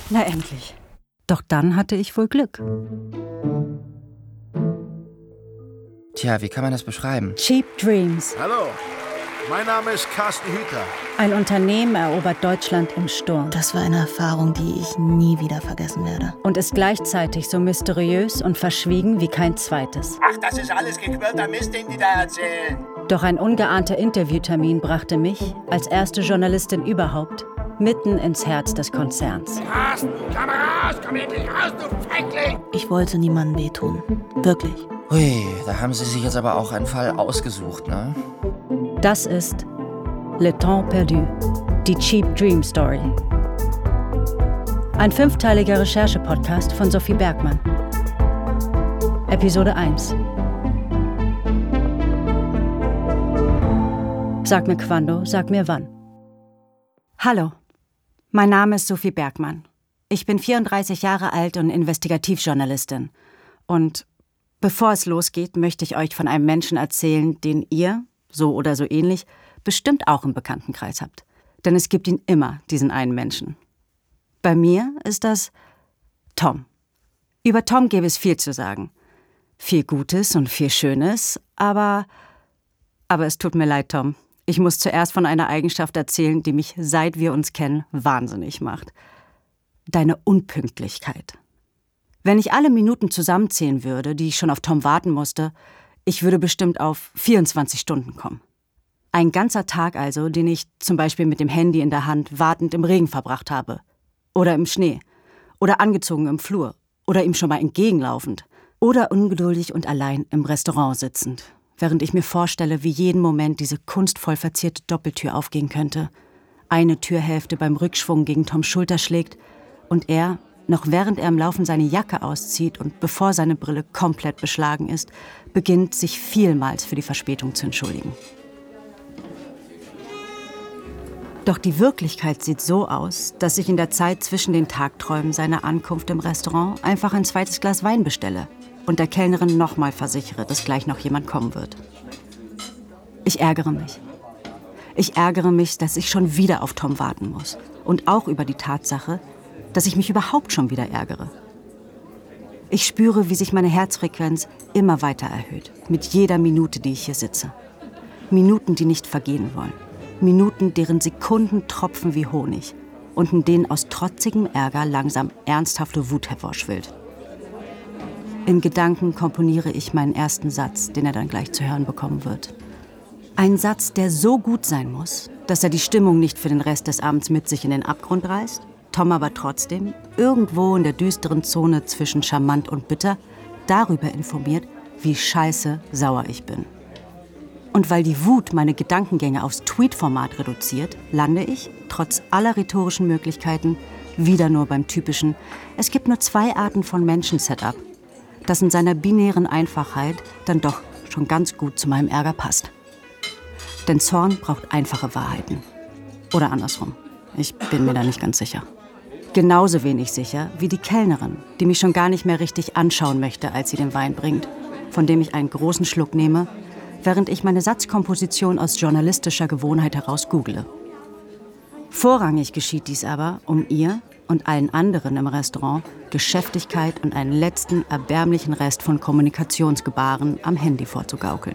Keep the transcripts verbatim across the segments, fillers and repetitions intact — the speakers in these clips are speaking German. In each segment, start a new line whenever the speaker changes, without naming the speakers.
Na endlich. Doch dann hatte ich wohl Glück.
Tja, wie kann man das beschreiben?
Cheap Dreams.
Hallo, mein Name ist Carsten Hüter.
Ein Unternehmen erobert Deutschland im Sturm.
Das war eine Erfahrung, die ich nie wieder vergessen werde.
Und ist gleichzeitig so mysteriös und verschwiegen wie kein zweites.
Ach, das ist alles gequirlter Mist, den die da erzählen.
Doch ein ungeahnter Interviewtermin brachte mich, als erste Journalistin überhaupt, mitten ins Herz des Konzerns.
Carsten, komm raus, komm endlich raus, du Feigling!
Ich wollte niemandem wehtun. Wirklich.
Hui, da haben Sie sich jetzt aber auch einen Fall ausgesucht, ne?
Das ist Le Temps Perdu, die Cheap Dream Story. Ein fünfteiliger Recherche-Podcast von Sophie Bergmann. Episode eins. Sag mir quando, sag mir wann. Hallo, mein Name ist Sophie Bergmann. Ich bin vierunddreißig Jahre alt und Investigativjournalistin. Und bevor es losgeht, möchte ich euch von einem Menschen erzählen, den ihr, so oder so ähnlich, bestimmt auch im Bekanntenkreis habt. Denn es gibt ihn immer, diesen einen Menschen. Bei mir ist das Tom. Über Tom gäbe es viel zu sagen. Viel Gutes und viel Schönes, aber... Aber es tut mir leid, Tom. Ich muss zuerst von einer Eigenschaft erzählen, die mich, seit wir uns kennen, wahnsinnig macht. Deine Unpünktlichkeit. Wenn ich alle Minuten zusammenzählen würde, die ich schon auf Tom warten musste, ich würde bestimmt auf vierundzwanzig Stunden kommen. Ein ganzer Tag also, den ich zum Beispiel mit dem Handy in der Hand wartend im Regen verbracht habe. Oder im Schnee. Oder angezogen im Flur. Oder ihm schon mal entgegenlaufend. Oder ungeduldig und allein im Restaurant sitzend, während ich mir vorstelle, wie jeden Moment diese kunstvoll verzierte Doppeltür aufgehen könnte. Eine Türhälfte beim Rückschwung gegen Toms Schulter schlägt und er, noch während er im Laufen seine Jacke auszieht und bevor seine Brille komplett beschlagen ist, beginnt, sich vielmals für die Verspätung zu entschuldigen. Doch die Wirklichkeit sieht so aus, dass ich in der Zeit zwischen den Tagträumen seiner Ankunft im Restaurant einfach ein zweites Glas Wein bestelle und der Kellnerin nochmal versichere, dass gleich noch jemand kommen wird. Ich ärgere mich. Ich ärgere mich, dass ich schon wieder auf Tom warten muss. Und auch über die Tatsache, dass ich mich überhaupt schon wieder ärgere. Ich spüre, wie sich meine Herzfrequenz immer weiter erhöht. Mit jeder Minute, die ich hier sitze. Minuten, die nicht vergehen wollen. Minuten, deren Sekunden tropfen wie Honig. Und in denen aus trotzigem Ärger langsam ernsthafte Wut hervorschwillt. In Gedanken komponiere ich meinen ersten Satz, den er dann gleich zu hören bekommen wird. Ein Satz, der so gut sein muss, dass er die Stimmung nicht für den Rest des Abends mit sich in den Abgrund reißt, Tom aber trotzdem, irgendwo in der düsteren Zone zwischen charmant und bitter, darüber informiert, wie scheiße sauer ich bin. Und weil die Wut meine Gedankengänge aufs Tweet-Format reduziert, lande ich, trotz aller rhetorischen Möglichkeiten, wieder nur beim typischen „Es gibt nur zwei Arten von Menschen"-Setup, das in seiner binären Einfachheit dann doch schon ganz gut zu meinem Ärger passt. Denn Zorn braucht einfache Wahrheiten. Oder andersrum. Ich bin mir da nicht ganz sicher. Genauso wenig sicher wie die Kellnerin, die mich schon gar nicht mehr richtig anschauen möchte, als sie den Wein bringt, von dem ich einen großen Schluck nehme, während ich meine Satzkomposition aus journalistischer Gewohnheit heraus google. Vorrangig geschieht dies aber, um ihr und allen anderen im Restaurant Geschäftigkeit und einen letzten erbärmlichen Rest von Kommunikationsgebaren am Handy vorzugaukeln.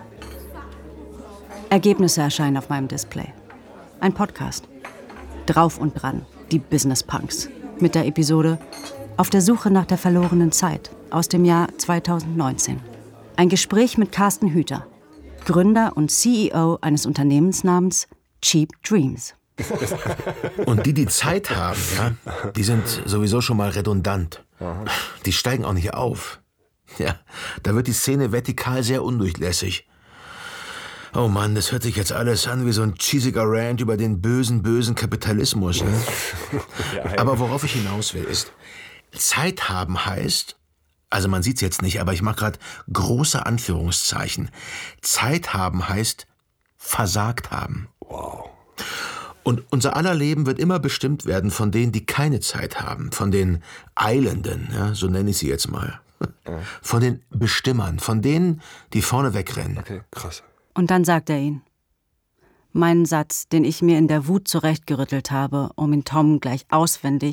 Ergebnisse erscheinen auf meinem Display. Ein Podcast. Drauf und dran, die Business Punks. Mit der Episode Auf der Suche nach der verlorenen Zeit aus dem Jahr zweitausendneunzehn. Ein Gespräch mit Carsten Hüter, Gründer und C E O eines Unternehmens namens Cheap Dreams.
Und die, die Zeit haben, ja, die sind sowieso schon mal redundant. Die steigen auch nicht auf. Ja, da wird die Szene vertikal sehr undurchlässig. Oh Mann, das hört sich jetzt alles an wie so ein cheesiger Rant über den bösen, bösen Kapitalismus. Ne? Aber worauf ich hinaus will, ist, Zeit haben heißt, also man sieht's jetzt nicht, aber ich mache gerade große Anführungszeichen. Zeit haben heißt versagt haben.
Wow.
Und unser aller Leben wird immer bestimmt werden von denen, die keine Zeit haben, von den Eilenden, ja, so nenne ich sie jetzt mal. Von den Bestimmern, von denen, die vorne wegrennen.
Okay, krass.
Und dann sagt er ihn. Meinen Satz, den ich mir in der Wut zurechtgerüttelt habe, um ihn Tom gleich auswendig